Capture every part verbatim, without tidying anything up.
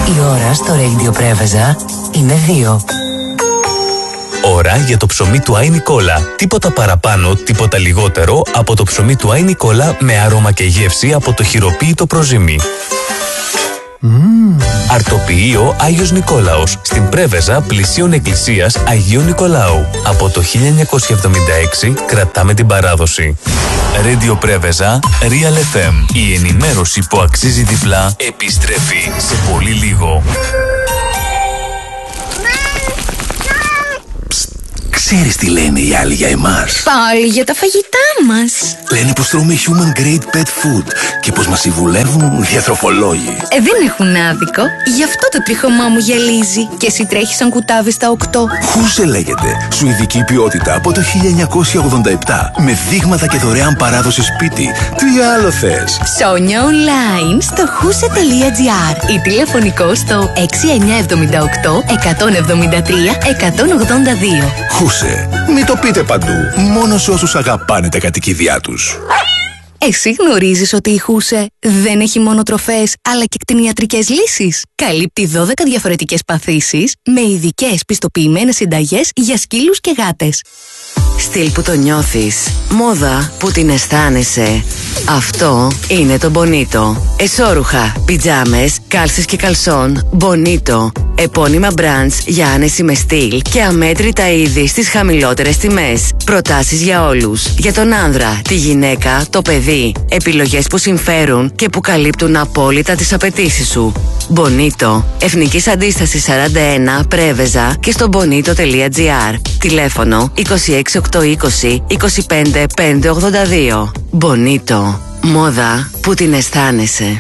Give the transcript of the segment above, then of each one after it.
Η ώρα στο Radio Πρέβεζα είναι δύο. Ώρα για το ψωμί του Άι Νικόλα. Τίποτα παραπάνω, τίποτα λιγότερο από το ψωμί του Άι Νικόλα με άρωμα και γεύση από το χειροποίητο προζύμι. Mm. Αρτοποιείο Άγιος Νικόλαος, στην Πρέβεζα πλησίων εκκλησίας Αγίου Νικολάου. Από το χίλια εννιακόσια εβδομήντα έξι κρατάμε την παράδοση. Radio Πρέβεζα, Real εφ εμ. Η ενημέρωση που αξίζει διπλά επιστρέφει σε πολύ λίγο. Ξέρεις τι λένε οι άλλοι για εμάς? Πάλι για τα φαγητά μας. Λένε πως τρώμε human grade pet food και πως μας συμβουλεύουν διατροφολόγοι. Ε, δεν έχουν άδικο. Γι' αυτό το τρίχωμά μου γυαλίζει. Και εσύ τρέχεις σαν κουτάβι στα οκτώ. Χούσε λέγεται. Σουηδική ποιότητα από το χίλια εννιακόσια ογδόντα επτά. Με δείγματα και δωρεάν παράδοση σπίτι. Τι άλλο θες? Ψώνια online στο χούσε τελεία τζι άρ ή τηλεφωνικό στο έξι εννιά επτά οκτώ εκατόν εβδομήντα τρία εκατόν ογδόντα δύο. Χούσε. Μην το πείτε παντού. Μόνο σε όσους αγαπάνε τα κατοικίδια τους. Εσύ γνωρίζεις ότι η Χούσε δεν έχει μόνο τροφές αλλά και κτηνιατρικές λύσεις? Καλύπτει δώδεκα διαφορετικές παθήσεις με ειδικές πιστοποιημένες συνταγές για σκύλους και γάτες. Στυλ που το νιώθεις, μόδα που την αισθάνεσαι. Αυτό είναι το Bonito. Εσώρουχα, πιτζάμες, κάλσες και καλσόν. Bonito. Επώνυμα brands για άνεση με στυλ και αμέτρητα είδη στις χαμηλότερες τιμές. Προτάσεις για όλους. Για τον άνδρα, τη γυναίκα, το παιδί. Επιλογές που συμφέρουν και που καλύπτουν απόλυτα τις απαιτήσεις σου. Bonito. Εθνικής Αντίστασης σαράντα ένα, Πρέβεζα και στο bonito τελεία τζι άρ. Τηλέφωνο είκοσι έξι οκτακόσια είκοσι είκοσι πέντε πεντακόσια ογδόντα δύο. Bonito. Μόδα που την αισθάνεσαι.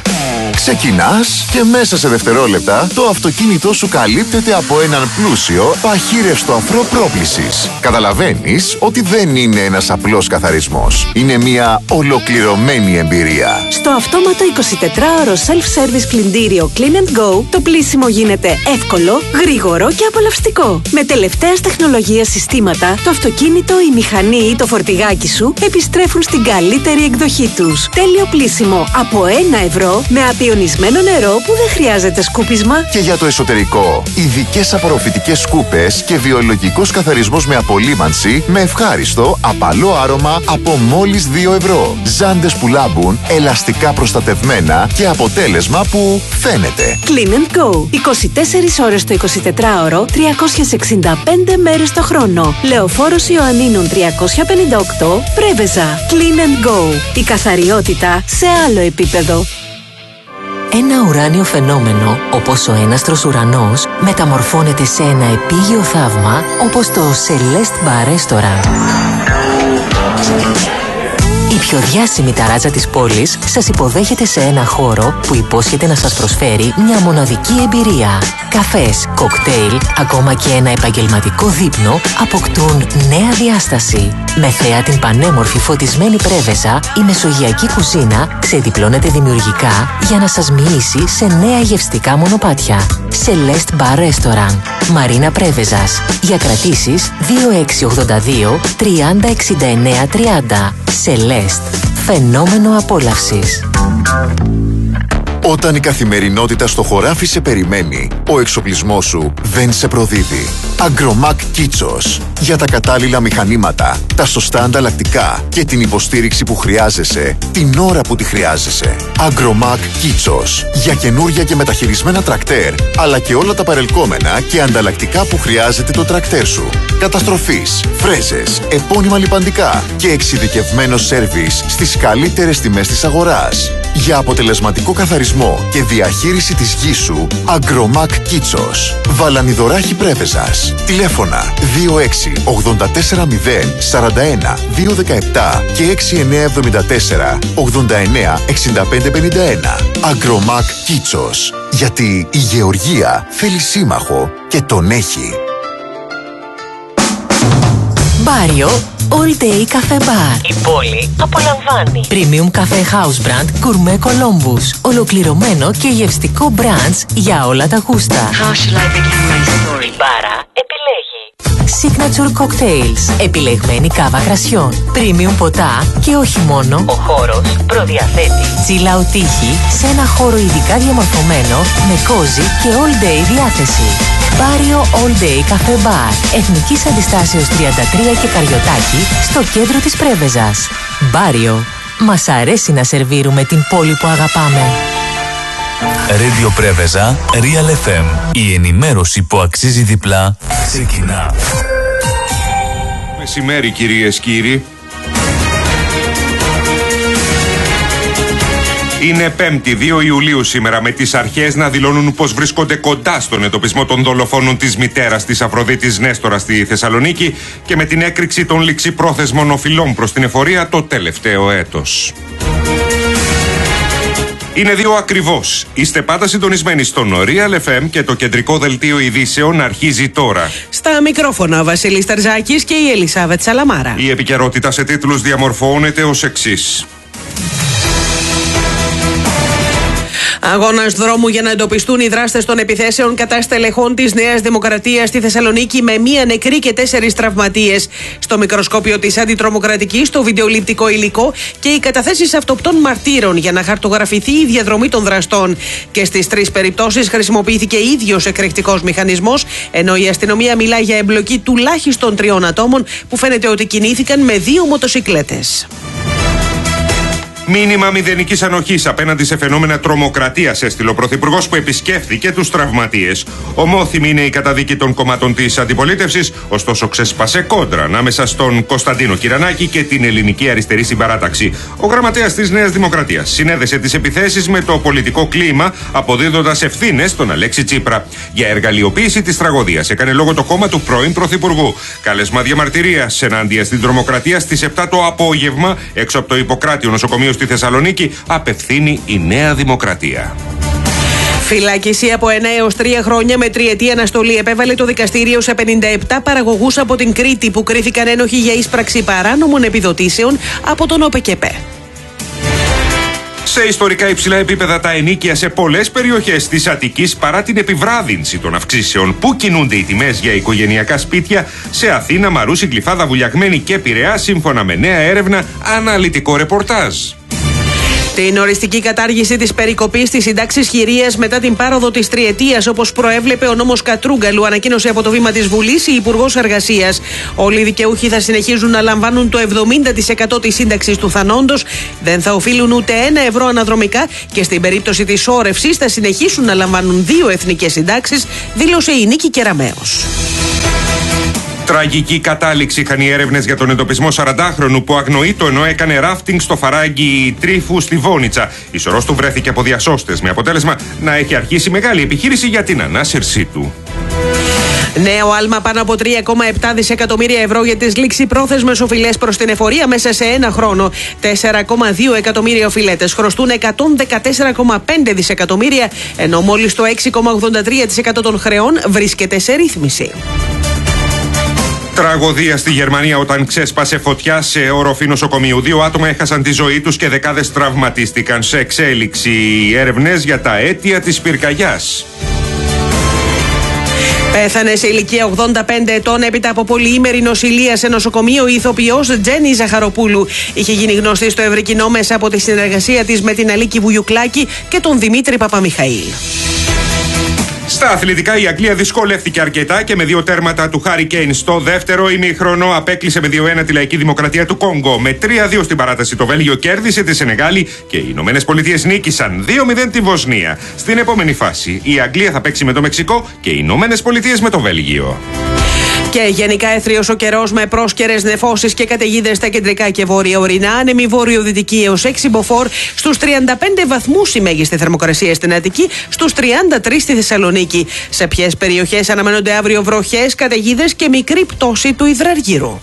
Ξεκινάς και μέσα σε δευτερόλεπτα το αυτοκίνητό σου καλύπτεται από έναν πλούσιο παχύρευστο αφρό πρόπλησης. Καταλαβαίνεις ότι δεν είναι ένας απλός καθαρισμός. Είναι μια ολοκληρωμένη εμπειρία. Στο αυτόματο εικοσιτετράωρο self-service πλυντήριο Clean and Go το πλύσιμο γίνεται εύκολο, γρήγορο και απολαυστικό. Με τελευταίας τεχνολογίας συστήματα, το αυτοκίνητο, η μηχανή ή το φορτηγάκι σου επιστρέφουν στην καλύτερη εκδοχή τους. Τέλειο πλύσιμο από ένα ευρώ με απειονισμένο νερό που δεν χρειάζεται σκούπισμα. Και για το εσωτερικό, ειδικές απορροφητικές σκούπες και βιολογικός καθαρισμός με απολύμανση με ευχάριστο, απαλό άρωμα από μόλις δύο ευρώ. Ζάντες που λάμπουν, ελαστικά προστατευμένα και αποτέλεσμα που φαίνεται. Clean and Go. είκοσι τέσσερις ώρες το εικοσιτετράωρο, τριακόσιες εξήντα πέντε μέρες το χρόνο. Λεωφόρος Ιωαννίνων τριακόσια πενήντα οκτώ, Πρέβεζα. Clean and Go. Η καθαριότητα σε άλλο επίπεδο. Ένα ουράνιο φαινόμενο, όπως ο έναστρος ουρανός, μεταμορφώνεται σε ένα επίγειο θαύμα, όπως το Celeste Bar Restaurant. Η πιο διάσημη ταράτσα της πόλης σας υποδέχεται σε ένα χώρο που υπόσχεται να σας προσφέρει μια μοναδική εμπειρία. Καφές, κοκτέιλ, ακόμα και ένα επαγγελματικό δείπνο αποκτούν νέα διάσταση. Με θέα την πανέμορφη φωτισμένη Πρέβεζα, η μεσογειακή κουζίνα ξεδιπλώνεται δημιουργικά για να σας μοιήσει σε νέα γευστικά μονοπάτια. Celeste Bar Restaurant, Μαρίνα Πρέβεζας. Για κρατήσεις δύο έξι ογδόντα δύο τριάντα εξήντα εννέα τριάντα. Celeste. Φαινόμενο απόλαυσης. Όταν η καθημερινότητα στο χωράφι σε περιμένει, ο εξοπλισμός σου δεν σε προδίδει. Agromac Kitsos. Για τα κατάλληλα μηχανήματα, τα σωστά ανταλλακτικά και την υποστήριξη που χρειάζεσαι, την ώρα που τη χρειάζεσαι. Agromac Kitsos. Για καινούρια και μεταχειρισμένα τρακτέρ, αλλά και όλα τα παρελκόμενα και ανταλλακτικά που χρειάζεται το τρακτέρ σου. Καταστροφής, φρέζες, επώνυμα λιπαντικά και εξειδικευμένο σέρβις στις καλύτερες τιμές της αγοράς. Για αποτελεσματικό καθαρισμό και διαχείριση της γης σου, Agromac Kitsos. Βαλανιδωράχη Πρέβεζας. Τηλέφωνα δύο έξι ογδόντα τέσσερα μηδέν σαράντα ένα διακόσια δεκαεπτά και έξι εννιά εβδομήντα τέσσερα ογδόντα εννέα εξήντα πέντε πενήντα ένα. Agromac Kitsos. Γιατί η γεωργία θέλει σύμμαχο και τον έχει. Μπάριο All Day Cafe Bar. Η πόλη απολαμβάνει. Premium Cafe House Brand Gourmet Columbus. Ολοκληρωμένο και γευστικό branch για όλα τα γούστα. How shall I begin my story? Η μπάρα επιλέγει. Signature Cocktails. Επιλεγμένη κάβα κρασιών. Premium ποτά και όχι μόνο. Ο χώρος προδιαθέτει chill out τύχη σε ένα χώρο ειδικά διαμορφωμένο με cozy και all day διάθεση. Μπάριο All Day Cafe Bar. Εθνικής Αντιστάσεως τριάντα τρία και Καριωτάκη στο κέντρο της Πρέβεζας. Μπάριο. Μας αρέσει να σερβίρουμε την πόλη που αγαπάμε. Radio Πρέβεζα, Real εφ εμ. Η ενημέρωση που αξίζει διπλά ξεκινά. Μεσημέρι κυρίες κύριοι. Είναι Πέμπτη, δύο Ιουλίου σήμερα, με τις αρχές να δηλώνουν πως βρίσκονται κοντά στον εντοπισμό των δολοφόνων της μητέρας της Αφροδίτης Νέστορα στη Θεσσαλονίκη και με την έκρηξη των ληξιπρόθεσμων οφειλών προς την εφορία το τελευταίο έτος. Είναι δύο ακριβώς. Είστε πάντα συντονισμένοι στον Real εφ εμ και το κεντρικό δελτίο ειδήσεων αρχίζει τώρα. Στα μικρόφωνα ο Βασίλης Τερζάκης και η Ελισάβετ Σαλαμάρα. Η επικαιρότητα σε τίτλους διαμορφώνεται ως εξής. Αγώνας δρόμου για να εντοπιστούν οι δράστες των επιθέσεων κατά στελεχών της Νέας Δημοκρατίας στη Θεσσαλονίκη με μία νεκρή και τέσσερις τραυματίες. Στο μικροσκόπιο της αντιτρομοκρατικής, το βιντεοληπτικό υλικό και οι καταθέσεις αυτοπτών μαρτύρων για να χαρτογραφηθεί η διαδρομή των δραστών. Και στις τρεις περιπτώσεις χρησιμοποιήθηκε ίδιος εκρηκτικός μηχανισμός, ενώ η αστυνομία μιλά για εμπλοκή τουλάχιστον τριών ατόμων που φαίνεται ότι κινήθηκαν με δύο μοτοσικλέτες. Μήνυμα μηδενικής ανοχής απέναντι σε φαινόμενα τρομοκρατίας έστειλε ο Πρωθυπουργός, που επισκέφθηκε τους τραυματίες. Ομόθυμη είναι η καταδίκη των κομμάτων της αντιπολίτευσης, ωστόσο ξέσπασε κόντρα ανάμεσα στον Κωνσταντίνο Κυρανάκη και την Ελληνική Αριστερή Συμπαράταξη. Ο γραμματέας της Νέας Δημοκρατίας συνέδεσε τις επιθέσεις με το πολιτικό κλίμα, αποδίδοντας ευθύνες στον Αλέξη Τσίπρα. Για εργαλειοποίηση της τραγωδίας έκανε λόγο το κόμμα του πρώην Πρωθυπουργού. Κάλεσμα διαμαρτυρίας ενάντια στην τρομοκρατία στις επτά το απόγευμα έξω από το Ιπποκράτιο νοσοκομείο στη Θεσσαλονίκη απευθύνει η Νέα Δημοκρατία. Φυλάκιση από ένα έως τρία χρόνια με τριετή αναστολή επέβαλε το δικαστήριο σε πενήντα επτά παραγωγούς από την Κρήτη που κρίθηκαν ένοχοι για ίσπραξη παράνομων επιδοτήσεων από τον ΟΠΕΚΕΠΕ. Σε ιστορικά υψηλά επίπεδα τα ενοίκια σε πολλές περιοχές της Αττικής, παρά την επιβράδυνση των αυξήσεων. Πού κινούνται οι τιμές για οικογενειακά σπίτια σε Αθήνα, Μαρούσι, Γλυφάδα, Βουλιαγμένη και Πειραιά, σύμφωνα με νέα έρευνα, αναλυτικό ρεπορτάζ. Την οριστική κατάργηση της περικοπής της συντάξης χειρίας μετά την πάροδο της τριετίας, όπως προέβλεπε ο νόμος Κατρούγκαλου, ανακοίνωσε από το βήμα της Βουλής η Υπουργός Εργασίας. Όλοι οι δικαιούχοι θα συνεχίζουν να λαμβάνουν το εβδομήντα τοις εκατό της σύνταξης του θανόντος, δεν θα οφείλουν ούτε ένα ευρώ αναδρομικά και στην περίπτωση της σώρευσης θα συνεχίσουν να λαμβάνουν δύο εθνικές συντάξεις, δήλωσε η Νίκη Κεραμέως. Τραγική κατάληξη είχαν οι έρευνες για τον εντοπισμό σαραντάχρονου που αγνοείτο ενώ έκανε ράφτινγκ στο φαράγγι Τρίφου στη Βόνιτσα. Η σωρός του βρέθηκε από διασώστες, με αποτέλεσμα να έχει αρχίσει μεγάλη επιχείρηση για την ανάσυρσή του. Νέο άλμα πάνω από τρία κόμμα επτά δισεκατομμύρια ευρώ για τις ληξιπρόθεσμες οφειλές προς την εφορία μέσα σε ένα χρόνο. τέσσερα κόμμα δύο εκατομμύρια οφειλέτες χρωστούν εκατόν δεκατέσσερα κόμμα πέντε δισεκατομμύρια, ενώ μόλις το έξι κόμμα ογδόντα τρία τοις εκατό των χρεών βρίσκεται σε ρύθμιση. Τραγωδία στη Γερμανία όταν ξέσπασε φωτιά σε όροφη νοσοκομείου. Δύο άτομα έχασαν τη ζωή τους και δεκάδες τραυματίστηκαν. Σε εξέλιξη έρευνες για τα αίτια της πυρκαγιάς. Πέθανε σε ηλικία ογδόντα πέντε ετών έπειτα από πολυήμερη νοσηλεία σε νοσοκομείο η ηθοποιός Τζέννη Ζαχαροπούλου. Είχε γίνει γνωστή στο ευρύ κοινό μέσα από τη συνεργασία της με την Αλίκη Βουγιουκλάκη και τον Δημήτρη Παπαμιχαήλ. Στα αθλητικά, η Αγγλία δυσκολεύτηκε αρκετά και με δύο τέρματα του Χάρι Κέιν στο δεύτερο ημίχρονο απέκλεισε με δύο ένα τη Λαϊκή Δημοκρατία του Κόγκο. Με τρία δύο στην παράταση το Βέλγιο κέρδισε τη Σενεγάλη και οι Ηνωμένες Πολιτείες νίκησαν δύο μηδέν τη Βοσνία. Στην επόμενη φάση η Αγγλία θα παίξει με το Μεξικό και οι Ηνωμένες Πολιτείες με το Βέλγιο. Και γενικά έθριος ο καιρός με πρόσκαιρες νεφώσεις και καταιγίδες στα κεντρικά και βόρεια ορεινά, άνεμη βόρειο-δυτική έως έξι μποφόρ, στους τριάντα πέντε βαθμούς η μέγιστη θερμοκρασία στην Αττική, στους τριάντα τρεις στη Θεσσαλονίκη. Σε ποιες περιοχές αναμένονται αύριο βροχές, καταιγίδες και μικρή πτώση του υδραργύρου.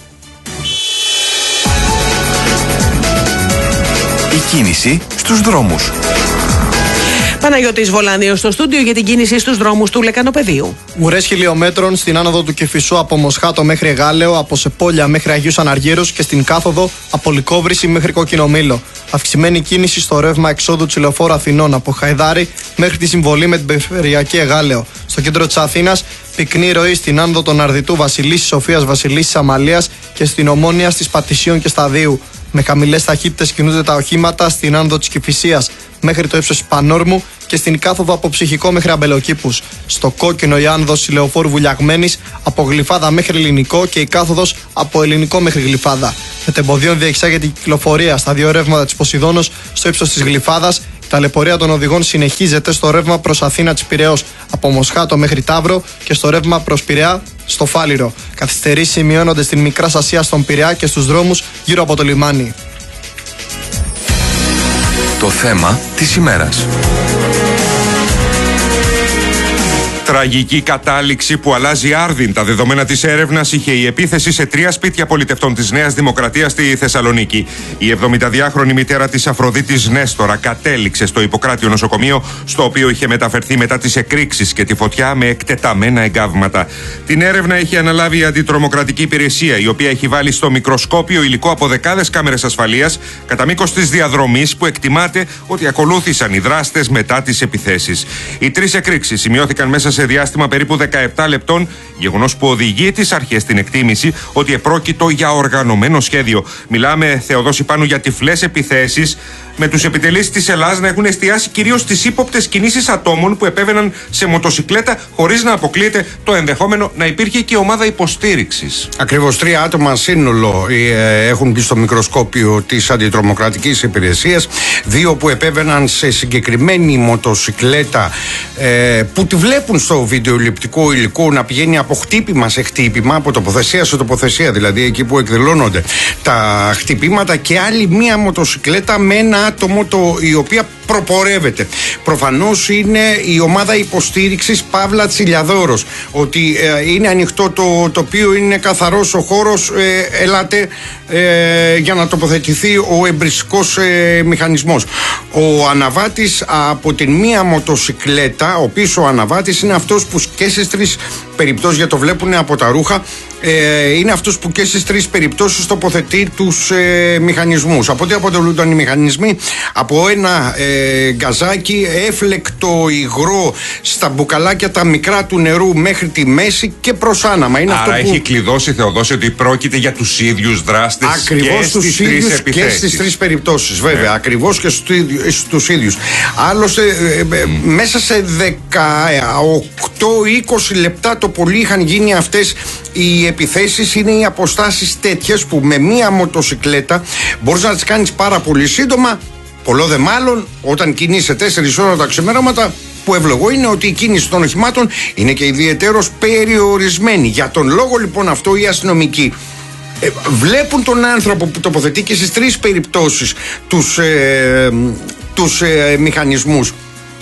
Η κίνηση στους δρόμους. Παναγιώτης Βολάνιος στο στούντιο για την κίνηση στους δρόμους του Λεκανοπεδίου. Ουρές χιλιόμετρων στην άνοδο του Κηφισού από Μοσχάτο μέχρι Εγάλεο, από Σεπόλια μέχρι Αγίους Αναργύρους και στην κάθοδο από Λυκόβρηση μέχρι Κοκκινομήλο. Αυξημένη κίνηση στο ρεύμα εξόδου του Λεωφόρου Αθηνών από Χαϊδάρη μέχρι τη συμβολή με την περιφερειακή Εγάλεο. Στο κέντρο της Αθήνας Πυκνή ροή στην άνοδο των Αρδιτού Βασιλίσσης Σοφίας Βασιλίσσης Αμαλίας και στην Ομόνια στις Πατησίων και Σταδίου. Με χαμηλές ταχύτητες κινούνται τα οχήματα στην άνοδο της Κηφισίας μέχρι το ύψος της Πανόρμου και στην κάθοδο από Ψυχικό μέχρι Αμπελοκήπους. Στο κόκκινο η άνοδος της Λεωφόρου Βουλιαγμένης από Γλυφάδα μέχρι Ελληνικό και η κάθοδος από Ελληνικό μέχρι Γλυφάδα. Μετεμποδίων διεξάγεται η κυκλοφορία στα δύο ρεύματα της Ποσειδώνος στο ύψος της Γλυφάδας. Η ταλαιπωρία των οδηγών συνεχίζεται στο ρεύμα προς Αθήνα της Πειραιώς από Μοσχάτο μέχρι Ταύρο και στο ρεύμα προς Πειραιά στο Φάληρο. Καθυστερήσεις σημειώνονται στην Μικράς Ασίας στον Πειραιά και στους δρόμους γύρω από το λιμάνι. Το θέμα της ημέρας. Τραγική κατάληξη που αλλάζει άρδιν τα δεδομένα της έρευνας είχε η επίθεση σε τρία σπίτια πολιτευτών της Νέας Δημοκρατίας στη Θεσσαλονίκη. Η εβδομηνταδυάχρονη μητέρα της Αφροδίτης Νέστορα κατέληξε στο Ιπποκράτιο νοσοκομείο, στο οποίο είχε μεταφερθεί μετά τις εκρήξεις και τη φωτιά με εκτεταμένα εγκάβματα. Την έρευνα είχε αναλάβει η Αντιτρομοκρατική Υπηρεσία, η οποία έχει βάλει στο μικροσκόπιο υλικό από δεκάδες κάμερες ασφαλείας κατά μήκος της διαδρομής που εκτιμάται ότι ακολούθησαν οι δράστες μετά τις επιθέσεις. Οι τρεις εκρήξεις σημειώθηκαν μέσα σε σε διάστημα περίπου δεκαεπτά λεπτών, γεγονός που οδηγεί τις αρχές στην εκτίμηση ότι επρόκειτο για οργανωμένο σχέδιο. Μιλάμε, Θεοδόση Πάνου, για τυφλές επιθέσεις, με τους επιτελείς της Ελλάδας να έχουν εστιάσει κυρίως στις ύποπτες κινήσεις ατόμων που επέβαιναν σε μοτοσικλέτα, χωρίς να αποκλείεται το ενδεχόμενο να υπήρχε και ομάδα υποστήριξης. Ακριβώς, τρία άτομα σύνολο ε, έχουν μπει στο μικροσκόπιο της Αντιτρομοκρατικής Υπηρεσίας. Δύο που επέβαιναν σε συγκεκριμένη μοτοσικλέτα ε, που τη βλέπουν στο βιντεοληπτικό υλικό να πηγαίνει από χτύπημα σε χτύπημα, από τοποθεσία σε τοποθεσία, δηλαδή εκεί που εκδηλώνονται τα χτυπήματα, και άλλη μία μοτοσικλέτα με ένα άτομο το, η οποία προπορεύεται. Προφανώς είναι η ομάδα υποστήριξης Παύλα Τσιλιαδόρος, ότι ε, είναι ανοιχτό το τοπίο, είναι καθαρός ο χώρος, ε, ελάτε ε, για να τοποθετηθεί ο εμπριστικός ε, μηχανισμός. Ο αναβάτης από την μία μοτοσικλέτα, ο πίσω αναβάτης, είναι αυτός που και στις τρεις περιπτώσεις, για το βλέπουν από τα ρούχα, ε, είναι αυτός που και στις τρεις περιπτώσεις τοποθετεί τους ε, μηχανισμούς. Από ό,τι αποτελούνταν οι μηχανισμοί? Από ένα ε, γκαζάκι έφλεκτο υγρό στα μπουκαλάκια τα μικρά του νερού μέχρι τη μέση και προς άναμα. Είναι Άρα αυτό που... έχει κλειδώσει, Θεοδόση, ότι πρόκειται για τους ίδιους δράστες. Ακριβώς και τους στις ίδιους τρεις επιθέσεις. Και στις τρεις περιπτώσεις, βέβαια. Yeah. Ακριβώς και στους ίδιους. Άλλωστε, mm. ε, μέσα σε δεκαοκτώ είκοσι λεπτά το πολύ είχαν γίνει αυτές οι επιθέσεις. Είναι οι αποστάσεις τέτοιες που με μία μοτοσικλέτα μπορείς να τις κάνεις πάρα πολύ σύντομα. Πολλό δε μάλλον όταν κινείσαι τέσσερις ώρες τα ξημερώματα, που ευλογώ είναι ότι η κίνηση των οχημάτων είναι και ιδιαιτέρως περιορισμένη. Για τον λόγο λοιπόν αυτό οι αστυνομικοί ε, βλέπουν τον άνθρωπο που τοποθετεί και στις τρεις περιπτώσεις τους, ε, τους ε, μηχανισμούς.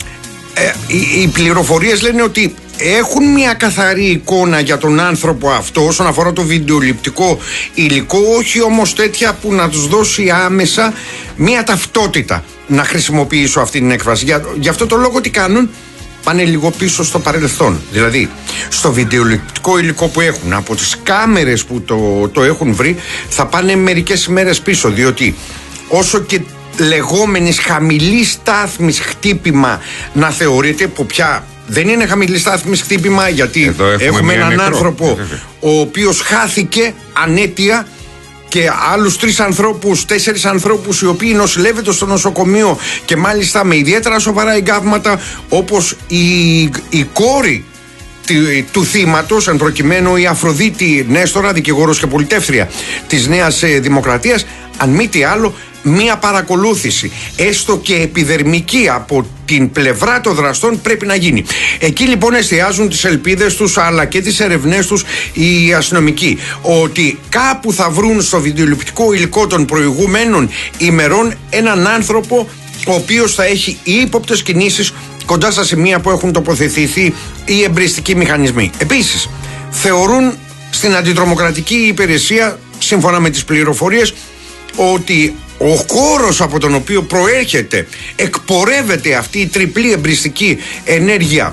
Ε, οι, οι πληροφορίες λένε ότι έχουν μια καθαρή εικόνα για τον άνθρωπο αυτό όσον αφορά το βιντεοληπτικό υλικό, όχι όμως τέτοια που να τους δώσει άμεσα μια ταυτότητα. Να χρησιμοποιήσω αυτή την έκφραση. Για, για αυτό το λόγο τι κάνουν? Πάνε λίγο πίσω στο παρελθόν. Δηλαδή, στο βιντεοληπτικό υλικό που έχουν, από τις κάμερες που το, το έχουν βρει, θα πάνε μερικές ημέρες πίσω. Διότι όσο και λεγόμενης χαμηλής στάθμης χτύπημα να θεωρείται, που πια δεν είναι χαμηλή στάθμης χτύπημα, γιατί έχουμε, έχουμε έναν νεκρό άνθρωπο ο οποίος χάθηκε ανέτεια, και άλλους τρεις ανθρώπους, τέσσερις ανθρώπους οι οποίοι νοσηλεύονται στο νοσοκομείο και μάλιστα με ιδιαίτερα σοβαρά εγκάβματα, όπως η, η κόρη του, του θύματος, εν προκειμένου η Αφροδίτη Νέστορα, δικηγόρος και πολιτεύθρια της Νέας Δημοκρατίας. Αν μη τι άλλο, μία παρακολούθηση, έστω και επιδερμική, από την πλευρά των δραστών πρέπει να γίνει. Εκεί λοιπόν εστιάζουν τις ελπίδες τους, αλλά και τις ερευνές τους οι αστυνομικοί, ότι κάπου θα βρουν στο βιντεοληπτικό υλικό των προηγούμενων ημερών έναν άνθρωπο ο οποίος θα έχει ύποπτες κινήσεις κοντά στα σημεία που έχουν τοποθετηθεί οι εμπριστικοί μηχανισμοί. Επίσης, θεωρούν στην Αντιτρομοκρατική Υπηρεσία, σύμφωνα με τις πληροφορίες, ότι ο χώρος από τον οποίο προέρχεται, εκπορεύεται αυτή η τριπλή εμπριστική ενέργεια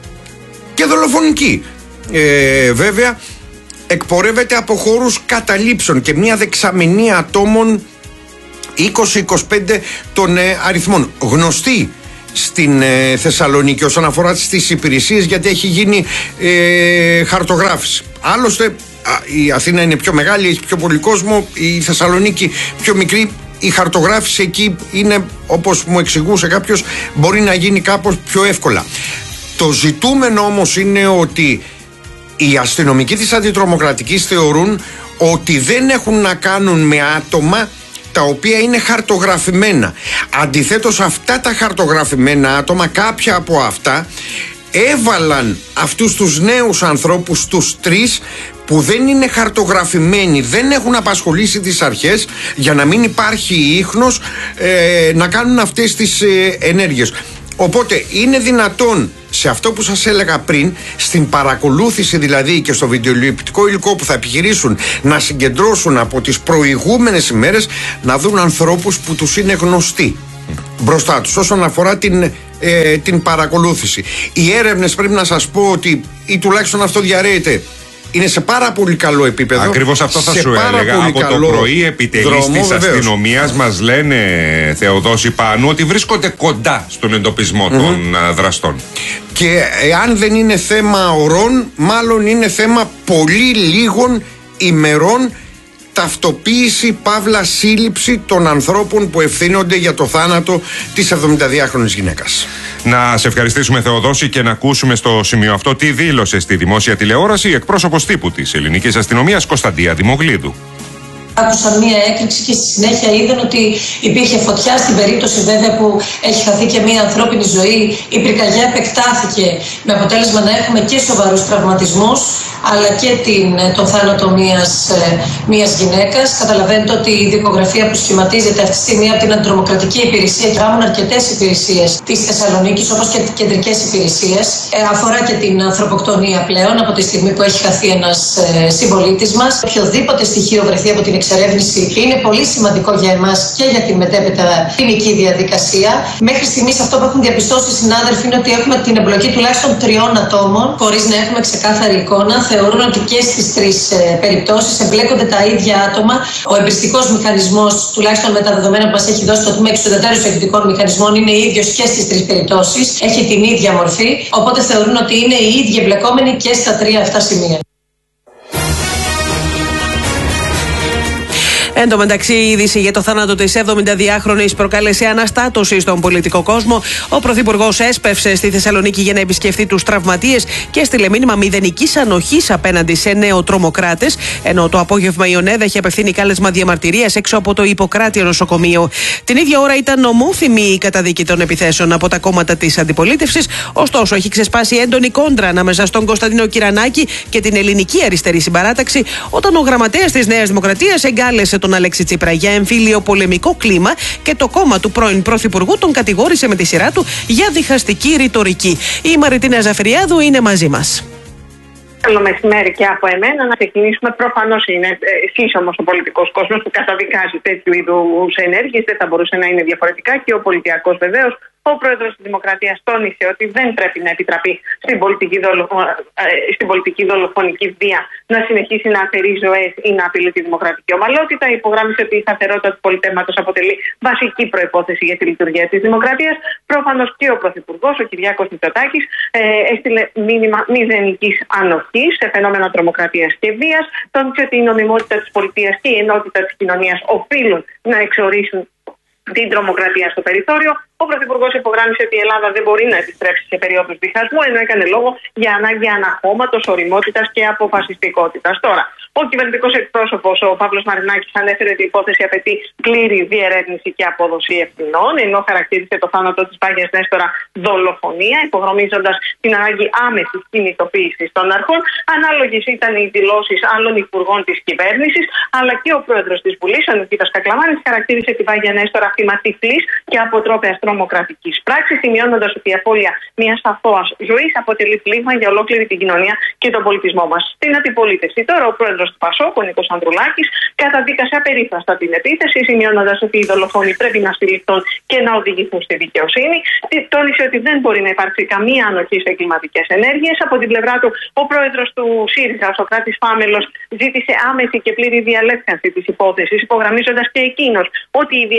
και δολοφονική, ε, βέβαια, εκπορεύεται από χώρους καταλήψεων και μια δεξαμενή ατόμων είκοσι με είκοσι πέντε των ε, αριθμών. Γνωστοί στην ε, Θεσσαλονίκη όσον αφορά στις υπηρεσίες, γιατί έχει γίνει ε, χαρτογράφηση. Άλλωστε η Αθήνα είναι πιο μεγάλη, έχει πιο πολύ κόσμο, η Θεσσαλονίκη πιο μικρή. Η χαρτογράφηση εκεί είναι, όπως μου εξηγούσε κάποιος, μπορεί να γίνει κάπως πιο εύκολα. Το ζητούμενο όμως είναι ότι οι αστυνομικοί της αντιτρομοκρατικής θεωρούν ότι δεν έχουν να κάνουν με άτομα τα οποία είναι χαρτογραφημένα. Αντιθέτως, αυτά τα χαρτογραφημένα άτομα, κάποια από αυτά έβαλαν αυτούς τους νέους ανθρώπους, τους τρεις που δεν είναι χαρτογραφημένοι, δεν έχουν απασχολήσει τις αρχές, για να μην υπάρχει ίχνος ε, να κάνουν αυτές τις ε, ενέργειες. Οπότε είναι δυνατόν, σε αυτό που σας έλεγα πριν, στην παρακολούθηση δηλαδή και στο βιντεοληπτικό υλικό που θα επιχειρήσουν να συγκεντρώσουν από τις προηγούμενες ημέρες, να δουν ανθρώπους που τους είναι γνωστοί μπροστά τους όσον αφορά την, ε, την παρακολούθηση. Οι έρευνες, πρέπει να σας πω ότι, ή τουλάχιστον αυτό διαρρέεται, είναι σε πάρα πολύ καλό επίπεδο. Ακριβώς αυτό θα σου έλεγα. Από το πρωί επιτελείς της αστυνομίας μας λένε, Θεοδόση Πάνου, ότι βρίσκονται κοντά στον εντοπισμό mm-hmm. των α, δραστών. Και εάν δεν είναι θέμα ωρών, μάλλον είναι θέμα πολύ λίγων ημερών ταυτοποίηση, παύλα σύλληψη των ανθρώπων που ευθύνονται για το θάνατο της εβδομηνταδυάχρονης γυναίκας. Να σε ευχαριστήσουμε, Θεοδόση, και να ακούσουμε στο σημείο αυτό τι δήλωσε στη δημόσια τηλεόραση η εκπρόσωπος τύπου της ελληνικής αστυνομίας, Κωνσταντία Δημογλίδου. Άκουσαν μία έκρηξη και στη συνέχεια είδαν ότι υπήρχε φωτιά. Στην περίπτωση βέβαια που έχει χαθεί και μία ανθρώπινη ζωή, η πυρκαγιά επεκτάθηκε με αποτέλεσμα να έχουμε και σοβαρούς τραυματισμούς, αλλά και την, τον θάνατο μιας, μιας γυναίκας. Καταλαβαίνετε ότι η δικογραφία που σχηματίζεται αυτή τη στιγμή από την Αντιτρομοκρατική Υπηρεσία, και κάνουν αρκετές υπηρεσίες της Θεσσαλονίκης, όπως και κεντρικές υπηρεσίες, αφορά και την ανθρωποκτονία πλέον από τη στιγμή που έχει χαθεί ένας συμπολίτης μας. Οποιοδήποτε στοιχείο βρεθεί από την εξερεύνηση είναι πολύ σημαντικό για εμάς και για την μετέπειτα ποινική διαδικασία. Μέχρι στιγμής αυτό που έχουν διαπιστώσει οι συνάδελφοι είναι ότι έχουμε την εμπλοκή τουλάχιστον τριών ατόμων, χωρίς να έχουμε ξεκάθαρη εικόνα. Θεωρούν ότι και στις τρεις ε, περιπτώσεις εμπλέκονται τα ίδια άτομα. Ο εμπριστικός μηχανισμός, τουλάχιστον με τα δεδομένα που μας έχει δώσει το Τμήμα Εξουδετερών Εκδικών Μηχανισμών, είναι ίδιος και στις τρεις περιπτώσεις. Έχει την ίδια μορφή. Οπότε θεωρούν ότι είναι οι ίδιοι εμπλεκόμενοι και στα τρία αυτά σημεία. Εν τω μεταξύ, η είδηση για το θάνατο της εβδομηνταδυάχρονης προκάλεσε αναστάτωση στον πολιτικό κόσμο. Ο Πρωθυπουργός έσπευσε στη Θεσσαλονίκη για να επισκεφθεί τους τραυματίες και έστειλε μήνυμα μηδενικής ανοχής απέναντι σε νεοτρομοκράτες, ενώ το απόγευμα η ΟΝΕΔ έχει απευθύνει κάλεσμα διαμαρτυρίας έξω από το Ιπποκράτιο νοσοκομείο. Την ίδια ώρα ήταν ομόθυμη η καταδίκη των επιθέσεων από τα κόμματα της αντιπολίτευσης. Ωστόσο, έχει ξεσπάσει έντονη κόντρα ανάμεσα στον Κωνσταντίνο Κυρανάκη και την Ελληνική Αριστερή Συμπαράταξη, όταν ο γραμματέας της Νέας Δημοκρατίας εγκάλεσε τον Αλέξη Τσίπρα για εμφύλιο πολεμικό κλίμα και το κόμμα του πρώην Πρωθυπουργού τον κατηγόρησε με τη σειρά του για διχαστική ρητορική. Η Μαριτίνα Ζαφυριάδου είναι μαζί μας. Καλό μεσημέρι και από εμένα. Να ξεκινήσουμε. Προφανώς είναι σύσσωμος ο πολιτικός κόσμος που καταδικάζει τέτοιου είδους ενέργειες. Δεν θα μπορούσε να είναι διαφορετικά. Και ο πολιτιακός βεβαίως. Ο πρόεδρος της Δημοκρατίας τόνισε ότι δεν πρέπει να επιτραπεί στην πολιτική, δολο... στην πολιτική δολοφονική βία να συνεχίσει να αφαιρεί ζωές ή να απειλεί τη δημοκρατική ομαλότητα. Υπογράμμισε ότι η σταθερότητα του πολιτεύματος αποτελεί βασική προϋπόθεση για τη λειτουργία της δημοκρατίας. Προφανώς και ο Πρωθυπουργός, ο Κυριάκος Μητσοτάκης, ε, έστειλε μήνυμα μηδενικής ανοχής σε φαινόμενα τρομοκρατίας και βίας. Τόνισε ότι η νομιμότητα της πολιτείας και η ενότητα της κοινωνίας οφείλουν να εξορίσουν την τρομοκρατία στο περιθώριο. Ο Πρωθυπουργός υπογράμμισε ότι η Ελλάδα δεν μπορεί να επιστρέψει σε περίοδους διχασμού, ενώ έκανε λόγο για ανάγκη αναχώματος, ωριμότητας και αποφασιστικότητας. Τώρα, ο κυβερνητικός εκπρόσωπος, ο Παύλος Μαρινάκης, ανέφερε ότι η υπόθεση απαιτεί πλήρη διερεύνηση και απόδοση ευθυνών, ενώ χαρακτήρισε το θάνατο της Βάγιας Νέστορα δολοφονία, υπογραμμίζοντας την ανάγκη άμεσης κινητοποίησης των αρχών. Ανάλογες ήταν οι δηλώσεις άλλων υπουργών της κυβέρνησης, αλλά και ο πρόεδρος της Βουλής, ο Νικήτας Κακλαμάνης, χαρακτήρισε τη Βάγια Νέστορα θύμα τυφλής και αποτρόπαιας τρομοκρατικής πράξης, σημειώνοντας ότι η απώλεια μιας αθώας ζωής αποτελεί πλήγμα για ολόκληρη την κοινωνία και τον πολιτισμό μας. Στην αντιπολίτευση τώρα, ο πρόεδρος του Πασόκ, ο Νίκος Ανδρουλάκης, καταδίκασε απερίφραστα την επίθεση, σημειώνοντας ότι οι δολοφόνοι πρέπει να συλληφθούν και να οδηγηθούν στη δικαιοσύνη. Τόνισε ότι δεν μπορεί να υπάρξει καμία ανοχή σε κλιματικές ενέργειες. Από την πλευρά του, ο πρόεδρος του ΣΥΡΙΖΑ, ο Σωκράτης Φάμελος, ζήτησε άμεση και πλήρη διαλεύκανση της υπόθεσης, υπογραμμίζοντας και εκείνος ότι η βιακή τρομοκρατία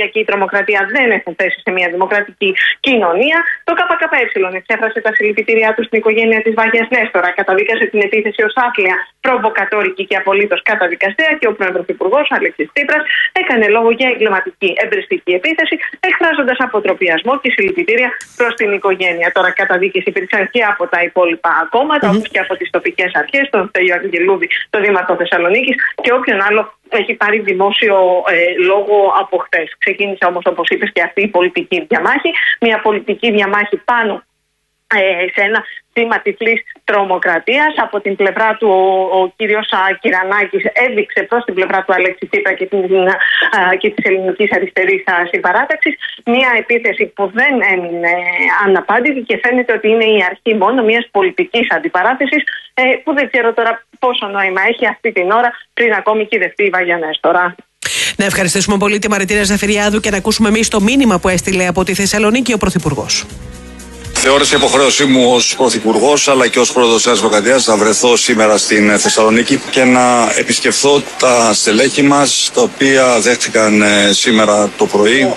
Δημοκρατία δεν έχουν θέση σε μια δημοκρατική κοινωνία. Το ΚΚΕ εξέφρασε τα συλληπιτήριά του στην οικογένεια της Βάγιας Νέστορα, καταδίκασε την επίθεση ως άθλια, προβοκατόρικη και απολύτως καταδικαστέα και ο πρωθυπουργός Αλέξης Τσίπρας έκανε λόγο για εγκληματική εμπριστική επίθεση, εκφράζοντας αποτροπιασμό και συλληπιτήρια προς την οικογένεια. Τώρα, καταδίκες υπήρξαν και από τα υπόλοιπα κόμματα, mm-hmm. όπως και από τις τοπικές αρχές, τον Στέλιο Αγγελούδη, το Δήμαρχο Θεσσαλονίκης και όποιον άλλο έχει πάρει δημόσιο ε, λόγο από χτες. Ξεκίνησε όμως, όπως είπες, και αυτή η πολιτική διαμάχη, μια πολιτική διαμάχη πάνω ε, σε ένα θύμα τυφλής τρομοκρατίας. Από την πλευρά του ο, ο κύριος Κυρανάκης έδειξε προς την πλευρά του Αλέξη Τσίπρα και, την, α, και της ελληνικής αριστερής συμπαράταξης μια επίθεση που δεν έμεινε αναπάντητη και φαίνεται ότι είναι η αρχή μόνο μιας πολιτικής αντιπαράθεσης ε, που δεν ξέρω τώρα πόσο νόημα έχει αυτή την ώρα πριν ακόμη κυδευτεί η Βάγια Νέστορα. Να ευχαριστήσουμε πολύ τη Μαριτίνα Ζαφυριάδου και να ακούσουμε εμείς το μήνυμα που έστειλε από τη Θεσσαλονίκη ο Πρωθυπουργός. Θεώρησε υποχρέωσή μου ως Πρωθυπουργός αλλά και ως Πρόεδρος της Δημοκρατίας να βρεθώ σήμερα στην Θεσσαλονίκη και να επισκεφθώ τα στελέχη μας, τα οποία δέχτηκαν σήμερα το πρωί